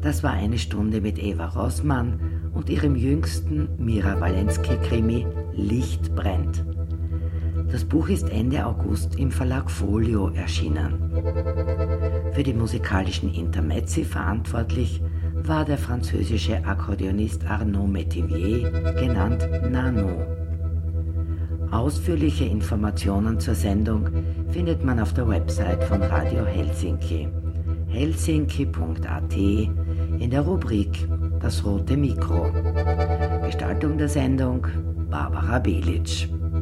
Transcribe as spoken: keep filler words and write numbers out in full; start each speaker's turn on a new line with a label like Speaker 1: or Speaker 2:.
Speaker 1: Das war eine Stunde mit Eva Rossmann und ihrem jüngsten Mira Walensky-Krimi Licht brennt. Das Buch ist Ende August im Verlag Folio erschienen. Für die musikalischen Intermezzi verantwortlich war der französische Akkordeonist Arnaud Métivier, genannt Nano. Ausführliche Informationen zur Sendung findet man auf der Website von Radio Helsinki, helsinki punkt a t, in der Rubrik Das rote Mikro. Gestaltung der Sendung Barbara Belic.